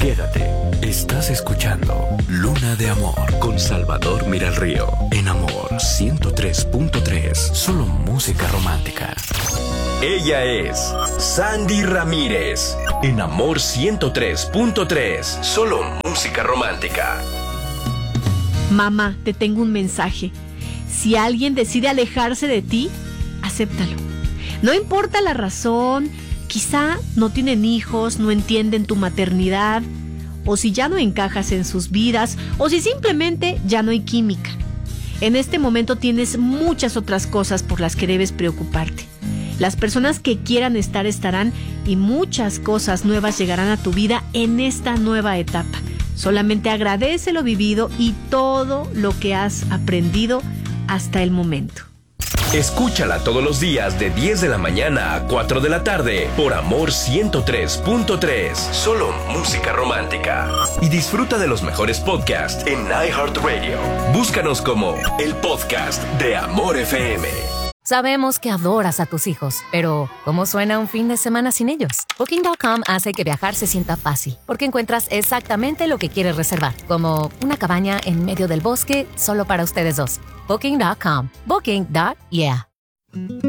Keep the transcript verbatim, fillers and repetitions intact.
Despiértate. Estás escuchando Luna de Amor con Salvador Miralrío. En Amor ciento tres punto tres. Solo música romántica. Ella es Sandy Ramírez. En Amor ciento tres punto tres. Solo música romántica. Mamá, te tengo un mensaje. Si alguien decide alejarse de ti, acéptalo. No importa la razón, quizá no tienen hijos, no entienden tu maternidad, o si ya no encajas en sus vidas, o si simplemente ya no hay química. En este momento tienes muchas otras cosas por las que debes preocuparte. Las personas que quieran estar estarán y muchas cosas nuevas llegarán a tu vida en esta nueva etapa. Solamente agradece lo vivido y todo lo que has aprendido hasta el momento. Escúchala todos los días de diez de la mañana a cuatro de la tarde por Amor ciento tres punto tres. Solo música romántica. Y disfruta de los mejores podcasts en iHeartRadio. Búscanos como el podcast de Amor F M. Sabemos que adoras a tus hijos, pero ¿cómo suena un fin de semana sin ellos? Booking punto com hace que viajar se sienta fácil, porque encuentras exactamente lo que quieres reservar, como una cabaña en medio del bosque solo para ustedes dos. Booking punto com. Booking. Yeah.